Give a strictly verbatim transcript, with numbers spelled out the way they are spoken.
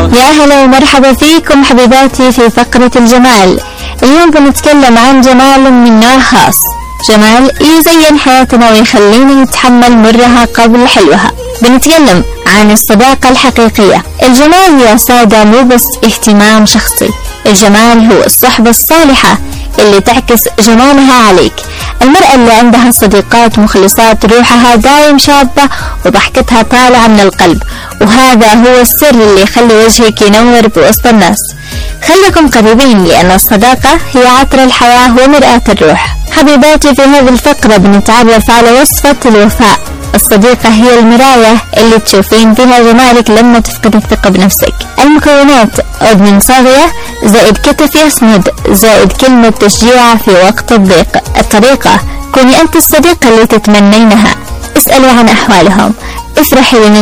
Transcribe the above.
يا هلا ومرحبا فيكم حبيباتي في فقرة الجمال. اليوم بنتكلم عن جمال من نوع خاص، جمال يزين حياتنا ويخلينا نتحمل مرها قبل حلوها. بنتكلم عن الصداقة الحقيقية. الجمال يا سادة مو بس اهتمام شخصي، الجمال هو الصحبة الصالحة اللي تعكس جمالها عليك. المرأة اللي عندها صديقات مخلصات روحها دايم شابة وضحكتها طالعة من القلب، وهذا هو السر اللي يخلي وجهك ينور بوسط الناس. خليكم قريبين لأن الصداقة هي عطر الحياة ومرآة الروح. حبيباتي في هذه الفقرة بنتعرف على وصفة الوفاء. الصديقة هي المراية اللي تشوفين بها جمالك لما تفقد الثقة بنفسك. المكونات: عود من صاغية زائد كتف يسند زائد كلمة تشجيع في وقت الضيق. الطريقة: كوني أنت الصديقة اللي تتمنينها، اسألوا عن أحوالهم، افرحي